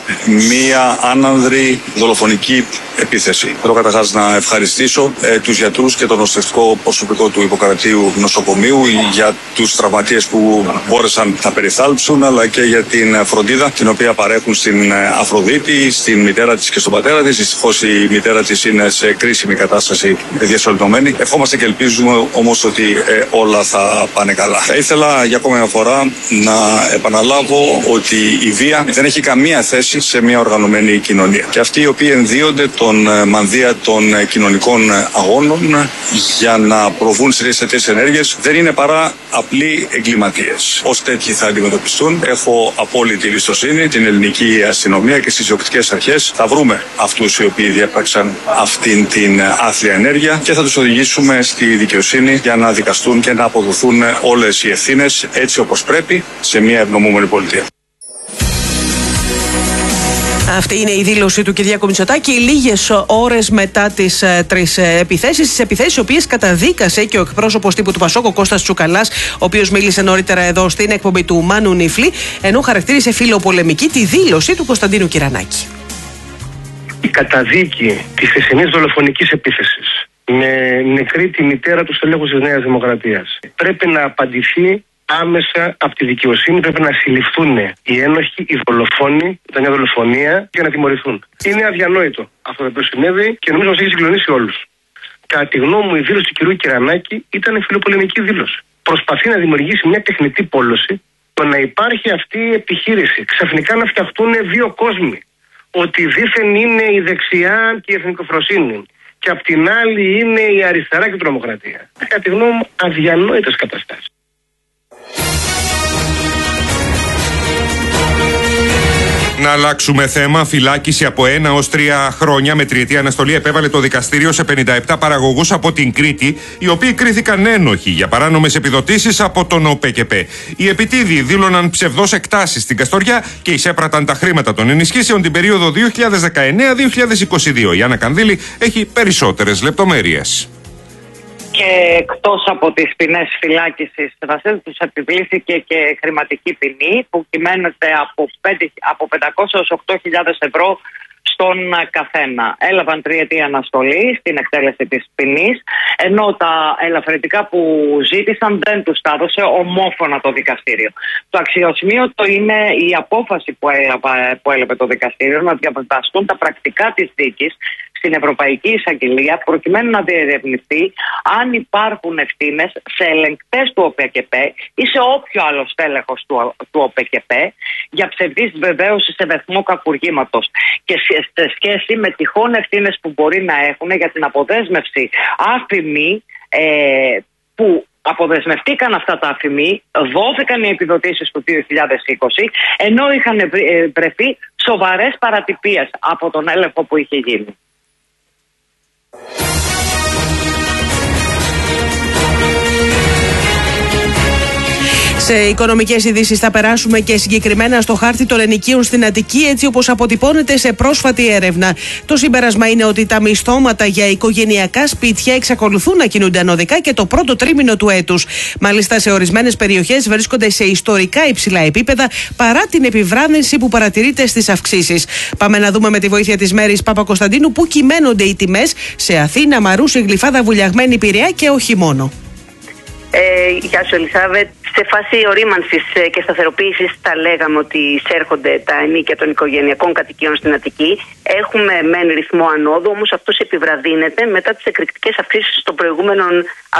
μία άνανδρη δολοφονική επίθεση. Θέλω καταρχάς να ευχαριστήσω ε, τους γιατρούς και το νοσηλευτικό προσωπικό του Ιπποκρατίου νοσοκομείου για τους τραυματίες που μπόρεσαν να περιθάλψουν, αλλά και για την φροντίδα την οποία παρέχουν στην Αφροδίτη, στην μητέρα της και στον πατέρα της. Δυστυχώς η μητέρα της είναι σε κρίσιμη κατάσταση, διασωληνωμένη. Ευχόμαστε και ελπίζουμε όμως ότι ε, όλα θα πάνε καλά. Θα ήθελα για ακόμα μια φορά να επαναλάβω ότι η βία δεν έχει καμία θέση σε μια οργανωμένη κοινωνία. Και αυτοί οι οποίοι ενδύονται τον μανδύα των κοινωνικών αγώνων για να προβούν σε τέτοιες ενέργειες δεν είναι παρά απλοί εγκληματίες. Ως τέτοιοι θα αντιμετωπιστούν. Έχω απόλυτη εμπιστοσύνη την ελληνική αστυνομία και στις διοκτικές αρχές. Θα βρούμε αυτούς οι οποίοι διέπραξαν αυτήν την άθλια ενέργεια και θα τους οδηγήσουμε στη δικαιοσύνη για να δικαστούν και να αποδοθούν όλες οι ευθύνες έτσι όπως πρέπει σε μια ευνομούμενη πολιτεία. Αυτή είναι η δήλωση του Κυριάκου Μητσοτάκη λίγες ώρες μετά τις ε, τρεις ε, επιθέσεις. Τις επιθέσεις, οι οποίες καταδίκασε και ο εκπρόσωπος τύπου του Πασόκ, ο Κώστας Τσουκαλάς, ο οποίος μίλησε νωρίτερα εδώ στην εκπομπή του Μάνου Νιφλή, ενώ χαρακτήρισε φιλοπολεμική τη δήλωση του Κωνσταντίνου Κυρανάκη. Η καταδίκη της χθεσινής δολοφονικής επίθεσης με νεκρή τη μητέρα του στελέχους της Νέας Δημοκρατίας πρέπει να απαντηθεί άμεσα από τη δικαιοσύνη. Πρέπει να συλληφθούν οι ένοχοι, οι δολοφόνοι, ήταν μια δολοφονία, και να τιμωρηθούν. Είναι αδιανόητο αυτό το οποίο συνέβη και νομίζω μας έχει συγκλονίσει όλους. Κατά τη γνώμη μου, η δήλωση του κυρίου Κυρανάκη ήταν φιλοπολεμική δήλωση. Προσπαθεί να δημιουργήσει μια τεχνητή πόλωση, το να υπάρχει αυτή η επιχείρηση. Ξαφνικά να φτιαχτούν δύο κόσμοι. Ότι δήθεν είναι η δεξιά και η εθνικοφροσύνη, και απ' την άλλη είναι η αριστερά και η τρομοκρατία. Κατά τη γνώμη μου, αδιανόητες καταστάσεις. Να αλλάξουμε θέμα. Φυλάκιση από ένα ως τρία χρόνια με τριετή αναστολή επέβαλε το δικαστήριο σε πενήντα επτά παραγωγούς από την Κρήτη, οι οποίοι κρίθηκαν ένοχοι για παράνομες επιδοτήσεις από τον ΟΠΚΠ. Οι επιτίδιοι δήλωναν ψευδώς εκτάσεις στην Καστοριά και εισέπραταν τα χρήματα των ενισχύσεων την περίοδο δύο χιλιάδες δεκαεννέα με δύο χιλιάδες είκοσι δύο. Η Άννα Κανδύλη έχει περισσότερες λεπτομέρειες. Και εκτός από τις ποινές φυλάκισης, τους επιβλήθηκε και χρηματική ποινή που κυμαίνεται από, από πεντακόσιες έως οκτώ χιλιάδες ευρώ στον καθένα. Έλαβαν τριετή αναστολή στην εκτέλεση της ποινής, ενώ τα ελαφρυντικά που ζήτησαν δεν τους τα έδωσε ομόφωνα το δικαστήριο. Το αξιοσημείωτο είναι η απόφαση που έλαβε, που έλαβε το δικαστήριο να διαβαστούν τα πρακτικά της δίκης στην Ευρωπαϊκή Εισαγγελία, προκειμένου να διερευνηθεί αν υπάρχουν ευθύνες σε ελεγκτές του ΟΠΚΠ ή σε όποιο άλλο στέλεχος του, του ΟΠΚΠ για ψευδής βεβαίωση σε βαθμό κακουργήματος και σε σχέση με τυχόν ευθύνες που μπορεί να έχουν για την αποδέσμευση άφημη ε, που αποδεσμευτήκαν αυτά τα αφημί, δόθηκαν οι επιδοτήσεις του δύο χιλιάδες είκοσι, ενώ είχαν βρεθεί σοβαρές παρατυπίες από τον έλεγχο που είχε γίνει. Σε οικονομικές ειδήσεις θα περάσουμε και συγκεκριμένα στο χάρτη των ενοικίων στην Αττική, έτσι όπως αποτυπώνεται σε πρόσφατη έρευνα. Το συμπέρασμα είναι ότι τα μισθώματα για οικογενειακά σπίτια εξακολουθούν να κινούνται ανωδικά και το πρώτο τρίμηνο του έτους. Μάλιστα, σε ορισμένες περιοχές βρίσκονται σε ιστορικά υψηλά επίπεδα παρά την επιβράδυνση που παρατηρείται στις αυξήσεις. Πάμε να δούμε με τη βοήθεια της Μέρης Παπακοσταντίνου πού κυμαίνονται οι τιμές σε Αθήνα, Μαρούσι, Γλυφάδα, Βουλιαγμένη, Πειραιά και όχι μόνο. Ε, γεια σου, Ελισάβετ. Σε φάση ορίμανσης και σταθεροποίησης θα λέγαμε ότι εισέρχονται τα ενίκια των οικογενειακών κατοικίων στην Αττική. Έχουμε μεν ρυθμό ανόδου, όμως αυτός επιβραδύνεται μετά τις εκρηκτικές αυξήσεις των προηγούμενων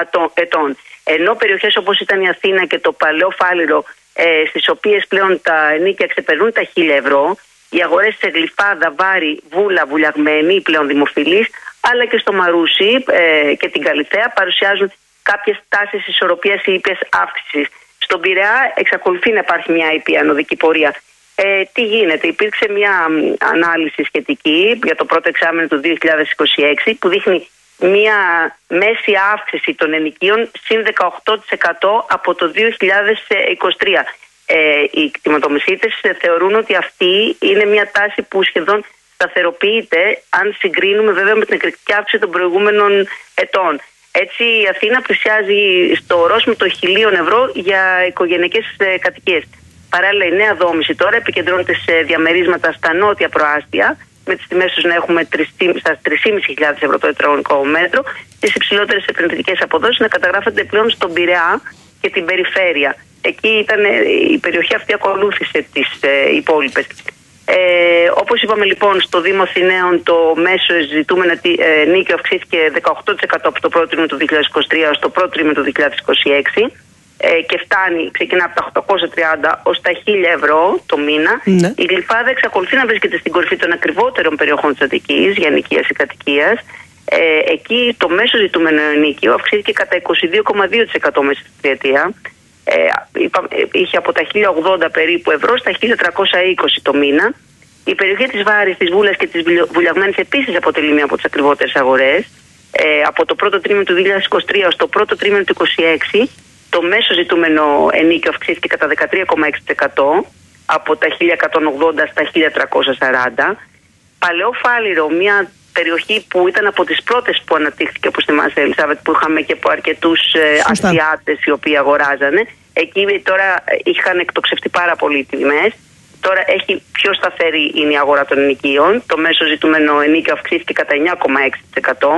ετών. Ενώ περιοχές όπως ήταν η Αθήνα και το Παλαιό Φάληρο, ε, στις οποίες πλέον τα ενίκια ξεπερνούν τα χίλια ευρώ, οι αγορές σε Γλυφάδα, Βάρη, Βούλα, Βουλιαγμένη, πλέον δημοφιλείς, αλλά και στο Μαρούσι ε, και την Καλιθέα παρουσιάζουν κάποιες τάσεις ισορροπίας ή ήπιας αύξησης. Στον Πειραιά εξακολουθεί να υπάρχει μια ήπια ανωδική πορεία. Ε, τι γίνεται, υπήρξε μια ανάλυση σχετική για το πρώτο εξάμηνο του δύο χιλιάδες είκοσι έξι που δείχνει μια μέση αύξηση των ενοικίων συν δεκαοκτώ τοις εκατό από το δύο χιλιάδες είκοσι τρία. Ε, οι κτηματομεσίτες θεωρούν ότι αυτή είναι μια τάση που σχεδόν σταθεροποιείται αν συγκρίνουμε βέβαια με την εκρηκτική αύξηση των προηγούμενων ετών. Έτσι η Αθήνα πλησιάζει στο ορόσημο των χιλίων ευρώ για οικογενειακές κατοικίες. Παράλληλα η νέα δόμηση τώρα επικεντρώνεται σε διαμερίσματα στα νότια προάστια, με τις τιμές τους να έχουμε στα τρεις χιλιάδες πεντακόσια ευρώ το τετραγωνικό μέτρο, τις υψηλότερες επενδυτικές αποδόσεις να καταγράφονται πλέον στον Πειραιά και την περιφέρεια. Εκεί ήταν, η περιοχή αυτή ακολούθησε τις ε, υπόλοιπες. Ε, όπως είπαμε λοιπόν, στο Δήμο Αθηναίων το μέσο ζητούμενο ε, νίκιο αυξήθηκε δεκαοκτώ τοις εκατό από το πρώτο τρίμηνο του δύο χιλιάδες είκοσι τρία στο πρώτο τρίμηνο του δύο χιλιάδες είκοσι έξι ε, και φτάνει, ξεκινά από τα οκτακόσια τριάντα ως τα χίλια ευρώ το μήνα. Ναι. Η Γλυφάδα εξακολουθεί να βρίσκεται στην κορυφή των ακριβότερων περιοχών της Αττικής για νοικίας ή κατοικίας. Ε, εκεί το μέσο ζητούμενο νίκιο αυξήθηκε κατά είκοσι δύο κόμμα δύο τοις εκατό μέσα στη τριετία. Ε, είπα, είχε από τα χίλια ογδόντα περίπου ευρώ στα χίλια τριακόσια είκοσι το μήνα. Η περιοχή της Βάρης, της Βούλας και της Βουλιαγμένης επίσης αποτελεί μία από τις ακριβότερες αγορές. Ε, από το πρώτο τρίμηνο του δύο χιλιάδες είκοσι τρία στο πρώτο τρίμηνο του δύο χιλιάδες είκοσι έξι το μέσο ζητούμενο ενίκιο αυξήθηκε κατά δεκατρία κόμμα έξι τοις εκατό από τα χίλια εκατόν ογδόντα στα χίλια τριακόσια σαράντα. Παλαιό Φάληρο, μια περιοχή που ήταν από τις πρώτες που αναπτύχθηκε, όπως θυμάσαι Ελισάβετ, που είχαμε και από αρκετούς ε, αστιάτες οι οποίοι αγοράζανε. Εκεί τώρα είχαν εκτοξευτεί πάρα πολύ οι τιμές. Τώρα έχει πιο σταθερή είναι η αγορά των ενοικίων. Το μέσο ζητούμενο ενίκιο αυξήθηκε κατά εννιά κόμμα έξι τοις εκατό.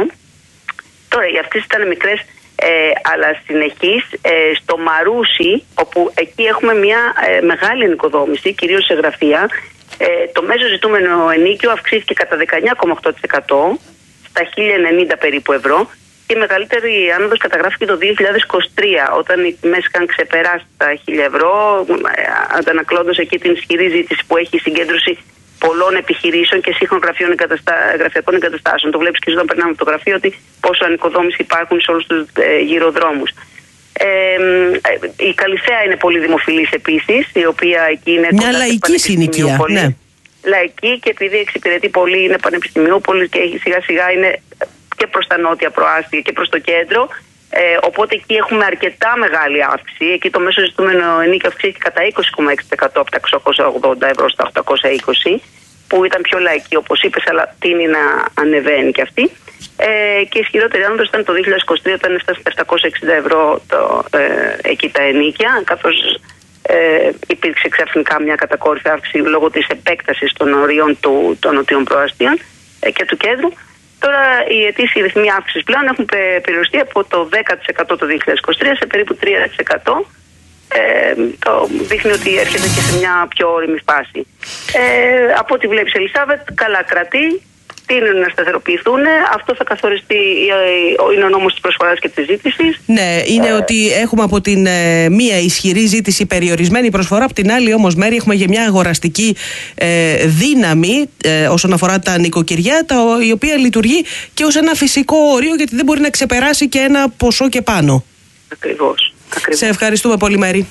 Τώρα οι αυξήσεις ήταν μικρές ε, αλλά συνεχείς. Ε, στο Μαρούσι, όπου εκεί έχουμε μια ε, μεγάλη ενοικοδόμηση, κυρίως σε γραφεία, ε, το μέσο ζητούμενο ενίκιο αυξήθηκε κατά δεκαεννιά κόμμα οκτώ τοις εκατό στα χίλια ενενήντα περίπου ευρώ. Και η μεγαλύτερη άνοδος καταγράφηκε το δύο χιλιάδες είκοσι τρία, όταν οι τιμές είχαν ξεπεράσει τα χίλια ευρώ, αντανακλώντας εκεί την ισχυρή ζήτηση που έχει η συγκέντρωση πολλών επιχειρήσεων και σύγχρονων γραφείων εγκαταστά, γραφειακών εγκαταστάσεων. Το βλέπεις και όταν περνάμε από το γραφείο ότι πόσο ανοικοδόμηση υπάρχουν σε όλους τους ε, γυροδρόμους. Ε, η Καλιθέα είναι πολύ δημοφιλής επίσης, η οποία εκεί είναι μια λαϊκή συνοικία. Ναι. Λαϊκή και επειδή εξυπηρετεί πολύ, είναι πανεπιστημιούπολη και σιγά σιγά είναι και προς τα νότια προάστια και προς το κέντρο. Ε, οπότε εκεί έχουμε αρκετά μεγάλη αύξηση. Εκεί το μέσο ζητούμενο ενίκιο αυξήθηκε κατά είκοσι κόμμα έξι τοις εκατό από τα εξακόσια ογδόντα ευρώ στα οκτακόσια είκοσι, που ήταν πιο λαϊκή όπως είπες, αλλά τείνει να ανεβαίνει και αυτή. Ε, και η ισχυρότερη άνοδος ήταν το δύο χιλιάδες είκοσι τρία, όταν έφτασε στα επτακόσια εξήντα ευρώ το, ε, εκεί τα ενίκια, καθώς ε, υπήρξε ξαφνικά μια κατακόρυφη αύξηση λόγω της επέκτασης των ορίων του, των νοτιών προαστίων ε, και του κέντρου. Τώρα οι ετήσιοι ρυθμοί αύξησης πλέον έχουν περιοριστεί από το δέκα τοις εκατό το δύο χιλιάδες είκοσι τρία σε περίπου τρία τοις εκατό. Ε, το δείχνει ότι έρχεται και σε μια πιο όριμη φάση. Ε, από ό,τι βλέπεις Ελισάβετ, καλά κρατεί, τείνουν να σταθεροποιηθούν. Αυτό θα καθοριστεί, είναι ο νόμος της προσφοράς και της ζήτησης. Ναι, είναι ε, ότι έχουμε από την ε, μία ισχυρή ζήτηση, περιορισμένη προσφορά, από την άλλη όμως μέρη έχουμε για μια αγοραστική ε, δύναμη ε, όσον αφορά τα νοικοκυριά, τα, η οποία λειτουργεί και ως ένα φυσικό όριο, γιατί δεν μπορεί να ξεπεράσει και ένα ποσό και πάνω. Ακριβώς. Ακριβώς. Σε ευχαριστούμε πολύ, Μέρη.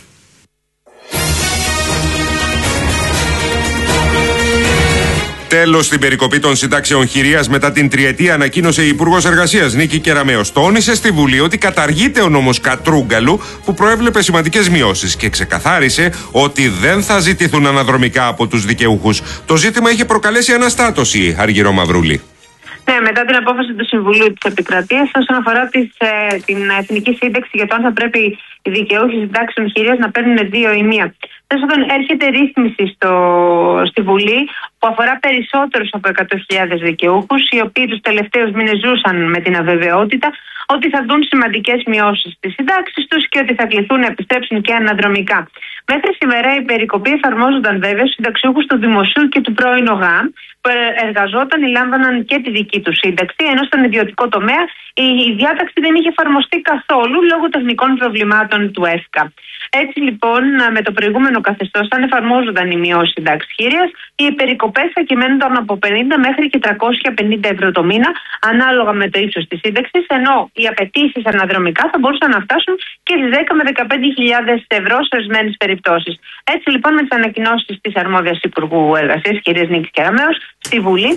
Τέλος στην περικοπή των συντάξεων χειρίας μετά την τριετία, ανακοίνωσε η Υπουργός Εργασίας Νίκη Κεραμέως. Τόνισε στη Βουλή ότι καταργείται ο νόμος Κατρούγκαλου που προέβλεπε σημαντικές μειώσεις και ξεκαθάρισε ότι δεν θα ζητηθούν αναδρομικά από τους δικαιούχους. Το ζήτημα είχε προκαλέσει αναστάτωση, Αργυρό Μαυρούλη. Ναι, μετά την απόφαση του Συμβουλίου της Επικρατείας όσον αφορά τις, ε, την εθνική σύνταξη για το αν θα πρέπει οι δικαιούχοι συντάξεων χειρίας να παίρνουν δύο ή μία. Τέλος πάντων, έρχεται ρύθμιση στο, στη Βουλή που αφορά περισσότερους από εκατό χιλιάδες δικαιούχους, οι οποίοι τους τελευταίους μήνες ζούσαν με την αβεβαιότητα ότι θα δουν σημαντικές μειώσεις στις συντάξεις τους και ότι θα κληθούν να επιστρέψουν και αναδρομικά. Μέχρι σήμερα η περικοπή εφαρμόζονταν βέβαια στους συνταξιούχους του Δημοσίου και του πρώην ΟΓΑΜ που εργαζόταν ή λάμβαναν και τη δική του σύνταξη, ενώ στον ιδιωτικό τομέα η διάταξη δεν είχε εφαρμοστεί καθόλου λόγω τεχνικών προβλημάτων του ΕΣΚΑ. Έτσι λοιπόν, με το προηγούμενο καθεστώς, αν εφαρμόζονταν οι μειώσεις συντάξης χειρίας, οι περικοπές θα κυμαίνονταν από πενήντα μέχρι και τριακόσια πενήντα ευρώ το μήνα, ανάλογα με το ύψος της σύνταξης, ενώ οι απαιτήσεις αναδρομικά θα μπορούσαν να φτάσουν και στις δέκα με δεκαπέντε χιλιάδες ευρώ σε ορισμένες περιπτώσεις. Έτσι λοιπόν, με τις ανακοινώσεις της αρμόδιας Υπουργού Εργασίας, κυρίας Νίκης Κεραμέως, στη Βουλή.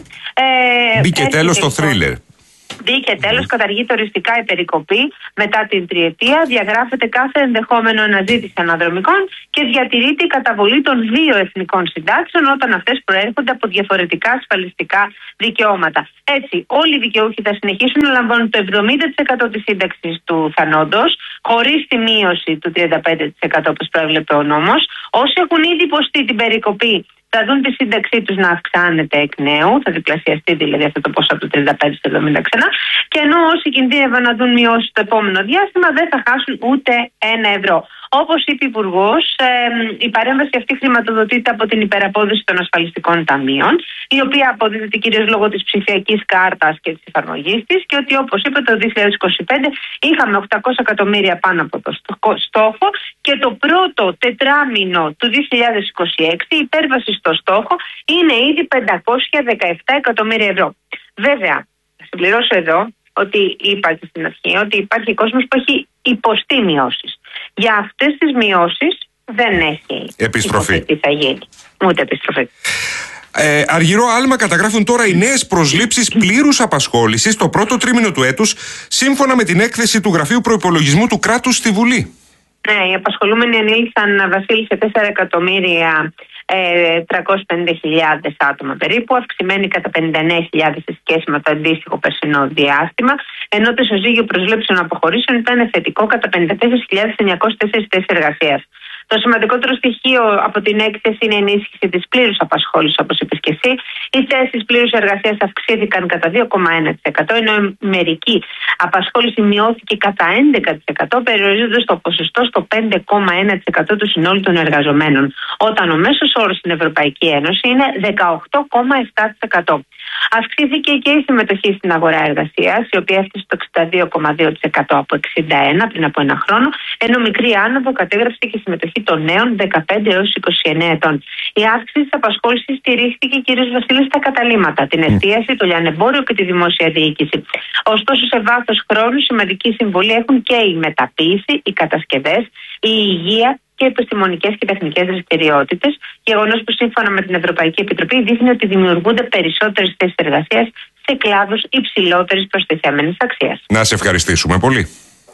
Ε, Μπήκε τέλος το θρίλερ. Μπήκε τέλος, καταργείται οριστικά η περικοπή μετά την τριετία, διαγράφεται κάθε ενδεχόμενο αναζήτηση αναδρομικών και διατηρείται η καταβολή των δύο εθνικών συντάξεων όταν αυτές προέρχονται από διαφορετικά ασφαλιστικά δικαιώματα. Έτσι, όλοι οι δικαιούχοι θα συνεχίσουν να λαμβάνουν το εβδομήντα τοις εκατό της σύνταξης του θανόντος, χωρίς τη μείωση του τριάντα πέντε τοις εκατό όπως προέβλεπε ο νόμος. Όσοι έχουν ήδη υποστεί την περικοπή θα δουν τη σύνταξή τους να αυξάνεται εκ νέου, θα διπλασιαστεί δηλαδή αυτό το ποσό από το τριάντα πέντε στο εβδομήντα ξανά, και ενώ όσοι κινδύνευαν να δουν μειώσει το επόμενο διάστημα δεν θα χάσουν ούτε ένα ευρώ. Όπως είπε ο Υπουργός, ε, η παρέμβαση αυτή χρηματοδοτείται από την υπεραπόδοση των ασφαλιστικών ταμείων, η οποία αποδίδεται κυρίως λόγω της ψηφιακής κάρτας και της εφαρμογής της, και ότι όπως είπε το δύο χιλιάδες είκοσι πέντε είχαμε οκτακόσια εκατομμύρια πάνω από το στόχο και το πρώτο τετράμινο του δύο χιλιάδες είκοσι έξι η υπέρβαση στο στόχο είναι ήδη πεντακόσια δεκαεπτά εκατομμύρια ευρώ. Βέβαια, θα συμπληρώσω εδώ ότι είπα και στην αρχή ότι υπάρχει κόσμος που έχει υποστεί μειώσεις. Για αυτές τις μειώσεις δεν έχει επιστροφή. Τι θα γίνει. Ούτε επιστροφή. Ε, αργυρό άλμα καταγράφουν τώρα οι νέες προσλήψεις πλήρους απασχόλησης το πρώτο τρίμηνο του έτους, σύμφωνα με την έκθεση του Γραφείου Προϋπολογισμού του Κράτους στη Βουλή. Ναι, οι απασχολούμενοι ανήλθαν, Βασίλη, σε τέσσερα εκατομμύρια τριακόσιες πενήντα χιλιάδες άτομα περίπου, αυξημένοι κατά πενήντα εννέα χιλιάδες σε σχέση με το αντίστοιχο περσινό διάστημα, ενώ το ισοζύγιο προσλήψεων αποχωρήσεων ήταν θετικό κατά πενήντα τέσσερις χιλιάδες εννιακόσιες τέσσερις θέσεις εργασίας. Το σημαντικότερο στοιχείο από την έκθεση είναι η ενίσχυση της πλήρους απασχόλησης, όπως είπες και εσύ. Οι θέσεις πλήρους εργασίας αυξήθηκαν κατά δύο κόμμα ένα τοις εκατό, ενώ η μερική απασχόληση μειώθηκε κατά έντεκα τοις εκατό, περιορίζοντας το ποσοστό στο πέντε κόμμα ένα τοις εκατό του συνόλου των εργαζομένων, όταν ο μέσος όρος στην Ευρωπαϊκή Ένωση είναι δεκαοκτώ κόμμα επτά τοις εκατό. Αυξήθηκε και η συμμετοχή στην αγορά εργασίας, η οποία έφτασε στο εξήντα δύο κόμμα δύο τοις εκατό από εξήντα ένα πριν από ένα χρόνο, ενώ μικρή άνοδο κατέγραψε και η συμμετοχή των νέων δεκαπέντε έως είκοσι εννέα ετών. Η αύξηση της απασχόλησης στηρίχθηκε κυρίως, Βασίλη, στα καταλύματα, την εστίαση, το λιανεμπόριο και τη δημόσια διοίκηση. Ωστόσο, σε βάθος χρόνου, σημαντική συμβολή έχουν και η μεταποίηση, οι κατασκευές, η υγεία και επιστημονικές και τεχνικές δραστηριότητες. Γεγονός που σύμφωνα με την Ευρωπαϊκή Επιτροπή δείχνει ότι δημιουργούνται περισσότερες θέσεις εργασίας σε κλάδους υψηλότερης προστιθέμενης αξίας. Να σε ευχαριστήσουμε πολύ.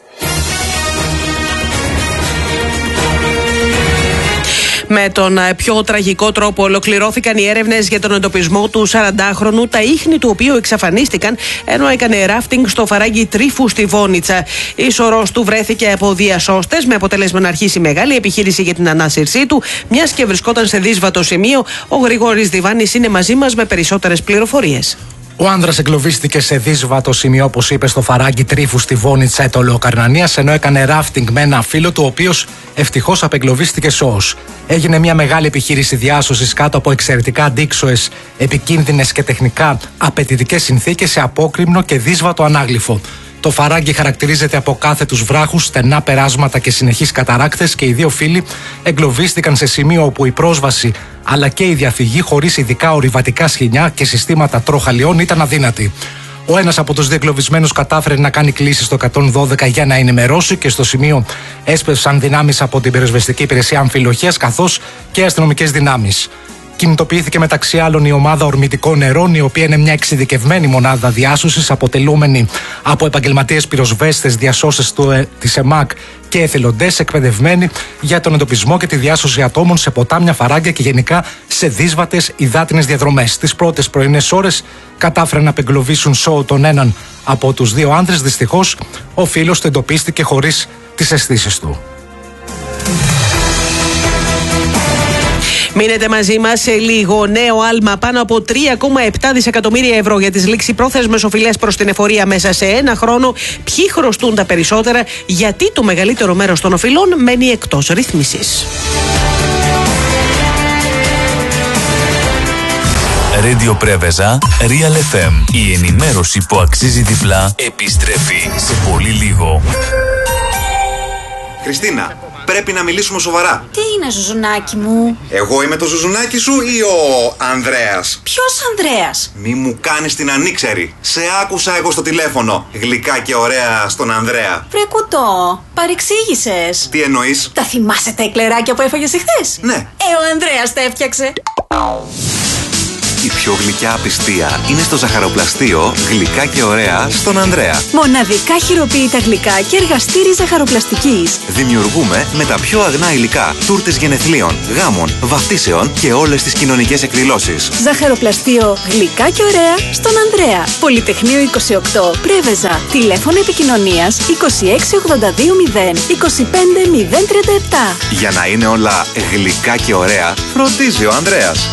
Με τον πιο τραγικό τρόπο ολοκληρώθηκαν οι έρευνες για τον εντοπισμό του σαραντάχρονου, τα ίχνη του οποίου εξαφανίστηκαν ενώ έκανε ράφτινγκ στο φαράγγι Τρίφου στη Βόνιτσα. Η σωρός του βρέθηκε από διασώστες, με αποτέλεσμα να αρχίσει μεγάλη επιχείρηση για την ανάσυρσή του, μιας και βρισκόταν σε δύσβατο σημείο. Ο Γρηγόρης Διβάνης είναι μαζί μας με περισσότερες πληροφορίες. Ο άνδρας εγκλωβίστηκε σε δύσβατο σημείο, όπως είπε, στο φαράγγι Τρίφου στη Βόνιτσα Ετωλεοκαρνανίας, ενώ έκανε ράφτινγκ με ένα φίλο του, ο οποίος ευτυχώς απεγκλωβίστηκε σώος. Έγινε μια μεγάλη επιχείρηση διάσωσης κάτω από εξαιρετικά αντίξωες, επικίνδυνες και τεχνικά απαιτητικές συνθήκες σε απόκρημνο και δύσβατο ανάγλυφο. Το φαράγγι χαρακτηρίζεται από κάθετους βράχους, στενά περάσματα και συνεχείς καταράκτες, και οι δύο φίλοι εγκλωβίστηκαν σε σημείο όπου η πρόσβαση αλλά και η διαφυγή χωρίς ειδικά ορειβατικά σχοινιά και συστήματα τροχαλιών ήταν αδύνατη. Ο ένας από τους δύο εγκλωβισμένους κατάφερε να κάνει κλήσεις στο εκατόν δώδεκα για να ενημερώσει, και στο σημείο έσπευσαν δυνάμεις από την πυροσβεστική υπηρεσία αμφιλοχείας καθώς και αστυνομικές δυνάμεις. Κινητοποιήθηκε μεταξύ άλλων η ομάδα Ορμητικών Νερών, η οποία είναι μια εξειδικευμένη μονάδα διάσωσης, αποτελούμενη από επαγγελματίες πυροσβέστες, διασώσες της ΕΜΑΚ και εθελοντές εκπαιδευμένοι για τον εντοπισμό και τη διάσωση ατόμων σε ποτάμια, φαράγγια και γενικά σε δύσβατες υδάτινες διαδρομές. Τις πρώτες πρωινές ώρες κατάφεραν να απεγκλωβίσουν σώο τον έναν από τους δύο άνδρες. Δυστυχώς, ο φίλος του εντοπίστηκε χωρίς τις αισθήσεις του. Μείνετε μαζί μας σε λίγο. Νέο άλμα πάνω από τρία κόμμα επτά δισεκατομμύρια ευρώ για τις ληξιπρόθεσμες οφειλές προς την εφορία μέσα σε ένα χρόνο. Ποιοι χρωστούν τα περισσότερα, γιατί το μεγαλύτερο μέρος των οφειλών μένει εκτός ρύθμισης. Radio Πρέβεζα, Real εφ εμ. Η ενημέρωση που αξίζει διπλά επιστρέφει σε πολύ λίγο. Χριστίνα, πρέπει να μιλήσουμε σοβαρά. Τι είναι, Ζουζουνάκι μου? Εγώ είμαι το Ζουζουνάκι σου ή ο Ανδρέας? Ποιος Ανδρέας? Μη μου κάνεις την ανήξερη. Σε άκουσα εγώ στο τηλέφωνο. Γλυκά και ωραία στον Ανδρέα. Βρε κουτό, παρεξήγησες. Τι εννοείς? Τα θυμάσαι τα εκλεράκια που έφαγες εχθές? Ναι. Ε, ο Ανδρέας τα έφτιαξε. Η πιο γλυκιά απιστία είναι στο ζαχαροπλαστείο Γλυκά και ωραία στον Ανδρέα. Μοναδικά χειροποίητα γλυκά και εργαστήρι ζαχαροπλαστικής. Δημιουργούμε με τα πιο αγνά υλικά τούρτες γενεθλίων, γάμων, βαφτίσεων και όλες τις κοινωνικές εκδηλώσεις. Ζαχαροπλαστείο Γλυκά και ωραία στον Ανδρέα. Πολυτεχνείο είκοσι οκτώ, Πρέβεζα. Τηλέφωνο επικοινωνίας είκοσι έξι ογδόντα δύο μηδέν είκοσι πέντε μηδέν τριάντα επτά. Για να είναι όλα γλυκά και ωραία, φροντίζει ο Ανδρέας.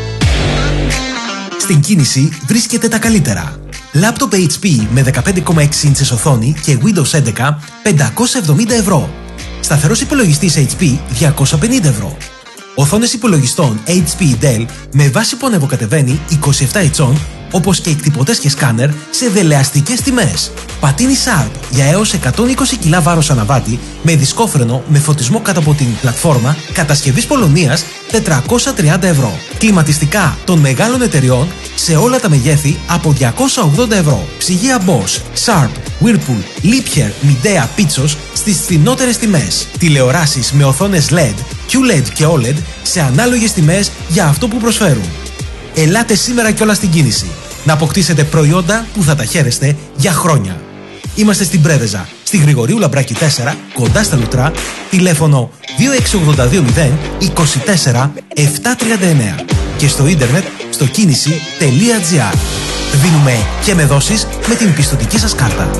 Στην κίνηση βρίσκεται τα καλύτερα. Λάπτοπ έιτς πι με δεκαπέντε κόμμα έξι ίντσες οθόνη και Windows έντεκα πεντακόσια εβδομήντα ευρώ. Σταθερός υπολογιστής έιτς πι διακόσια πενήντα ευρώ. Οθόνες υπολογιστών έιτς πι Dell με βάση που ανεβοκατεβαίνει είκοσι επτά ιντσών, όπως και εκτυπωτές και σκάνερ σε δελεαστικές τιμές. Πατίνι Sharp για έως εκατόν είκοσι κιλά βάρος αναβάτη με δισκόφρενο με φωτισμό κάτω από την πλατφόρμα, κατασκευής Πολωνίας τετρακόσια τριάντα ευρώ. Κλιματιστικά των μεγάλων εταιριών σε όλα τα μεγέθη από διακόσια ογδόντα ευρώ. Ψυγεία Bosch, Sharp, Whirlpool, Liebherr, Midea, Pitsos στις φθηνότερες τιμές. Τηλεοράσεις με οθόνες ελ ι ντι, κιου ελ ι ντι και ο ελ ι ντι σε ανάλογες τιμές για αυτό που προσφέρουν. Ελάτε σήμερα κιόλας στην κίνηση να αποκτήσετε προϊόντα που θα τα χαίρεστε για χρόνια. Είμαστε στην Πρέβεζα, στη Γρηγορίου Λαμπράκη τέσσερα, κοντά στα Λουτρά, τηλέφωνο δύο έξι ογδόντα δύο μηδέν είκοσι τέσσερα επτακόσια τριάντα εννέα και στο ίντερνετ στο κίνηση τελεία τζι άρ. Δίνουμε και με δόσεις με την πιστωτική σας κάρτα.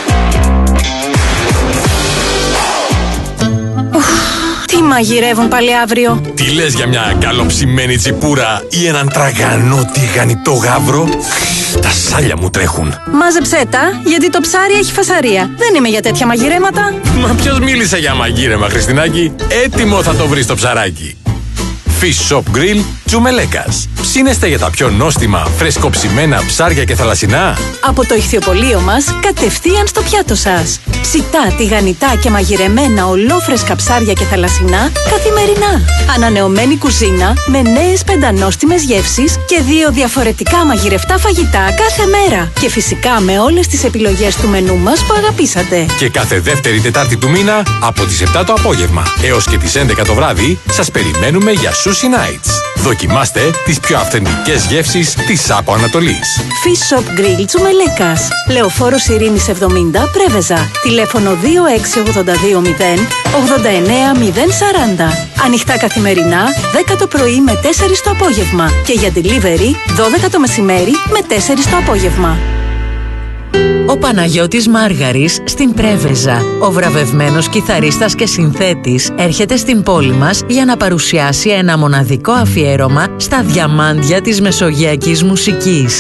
Τι μαγειρεύουν πάλι αύριο? Τι λες για μια καλοψημένη τσιπούρα ή έναν τραγανό τηγανιτό γάβρο? Τα σάλια μου τρέχουν. Μάζεψέ τα, γιατί το ψάρι έχει φασαρία. Δεν είμαι για τέτοια μαγειρέματα. Μα ποιος μίλησε για μαγείρεμα, Χριστινάκη? Έτοιμο θα το βρεις το ψαράκι. Fish Shop Grill Τσουμελέκας. Ψήνεστε για τα πιο νόστιμα, φρεσκοψημένα ψάρια και θαλασσινά? Από το ηχθιοπωλείο μας, κατευθείαν στο πιάτο σας. Ψητά, τηγανιτά και μαγειρεμένα ολόφρεσκα ψάρια και θαλασσινά καθημερινά. Ανανεωμένη κουζίνα με νέες πεντανόστιμες γεύσεις και δύο διαφορετικά μαγειρευτά φαγητά κάθε μέρα. Και φυσικά με όλες τις επιλογές του μενού μας που αγαπήσατε. Και κάθε δεύτερη Τετάρτη του μήνα από τις επτά το απόγευμα έως και τις έντεκα το βράδυ σας περιμένουμε για Sushi Nights. Δοκιμάστε τις πιο αυθεντικές γεύσεις της Άπο Ανατολής. Fish Shop Grill Τσουμελέκας. Λεωφόρος Ειρήνης εβδομήντα, Πρέβεζα. Τηλέφωνο δύο έξι ογδόντα δύο μηδέν ογδόντα εννέα μηδέν σαράντα. Ανοιχτά καθημερινά, δέκα το πρωί με τέσσερις το απόγευμα. Και για delivery, δώδεκα το μεσημέρι με τέσσερις το απόγευμα. Ο Παναγιώτης Μάργαρης στην Πρέβεζα. Ο βραβευμένος κιθαρίστας και συνθέτης έρχεται στην πόλη μας για να παρουσιάσει ένα μοναδικό αφιέρωμα στα διαμάντια της μεσογειακής μουσικής.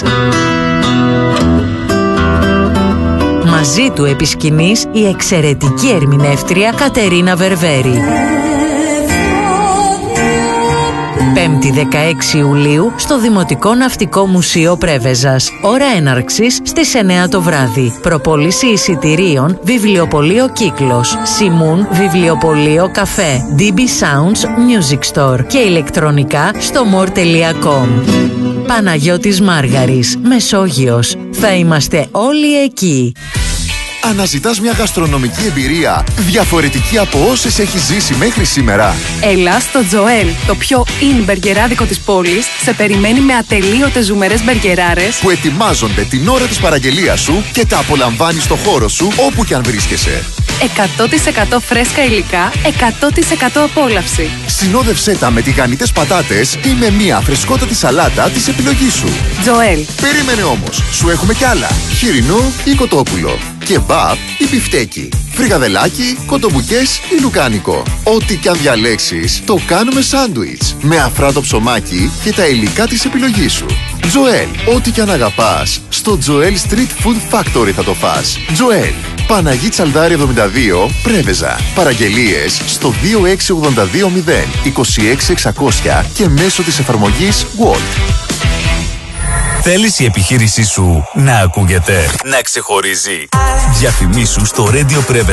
Μαζί του επί σκηνής η εξαιρετική ερμηνεύτρια Κατερίνα Βερβέρη. Πέμπτη δεκαέξι Ιουλίου στο Δημοτικό Ναυτικό Μουσείο Πρέβεζας. Ώρα έναρξης στις εννέα το βράδυ. Προπόληση εισιτηρίων Βιβλιοπωλείο Κύκλος, Σιμούν Βιβλιοπωλείο Καφέ, ντι μπι Sounds Music Store και ηλεκτρονικά στο more τελεία com. Παναγιώτης Μάργαρης, Μεσόγειος. Θα είμαστε όλοι εκεί. Αναζητάς μια γαστρονομική εμπειρία διαφορετική από όσες έχεις ζήσει μέχρι σήμερα? Έλα στο Τζοέλ, το πιο in μπεργκεράδικο της πόλης, σε περιμένει με ατελείωτες ζουμερές μπεργκεράρες που ετοιμάζονται την ώρα της παραγγελίας σου και τα απολαμβάνεις στο χώρο σου όπου κι αν βρίσκεσαι. εκατό τοις εκατό φρέσκα υλικά, εκατό τοις εκατό απόλαυση. Συνόδευσέ τα με τηγανιτές πατάτες ή με μια φρεσκότατη σαλάτα της επιλογής σου. Τζοέλ. Περίμενε όμως, σου έχουμε κι άλλα. Χοιρινό ή κοτόπουλο. Κεμπάπ ή μπιφτέκι. Φρικαδελάκι, κοτομπουκές ή λουκάνικο. Ό,τι κι αν διαλέξεις, το κάνουμε σάντουιτς. Με αφράτο ψωμάκι και τα υλικά της επιλογής σου. Τζοέλ. Ό,τι κι αν αγαπάς, στο Τζοέλ Street Food Factory θα το φας. Τζοέλ. Παναγί Τσαλδάρη εβδομήντα δύο, Πρέβεζα. Παραγγελίες στο δύο έξι ογδόντα δύο μηδέν είκοσι έξι εξακόσια και μέσω της εφαρμογής Walt. Θέλεις η επιχείρησή σου να ακούγεται, να ξεχωρίζει? Διαφημίσου στο Radio Preveza